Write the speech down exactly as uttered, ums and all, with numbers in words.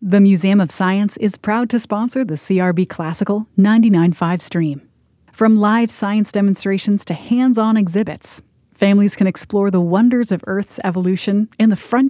The Museum of Science is proud to sponsor the C R B Classical ninety-nine point five stream. From live science demonstrations to hands-on exhibits, families can explore the wonders of Earth's evolution in the front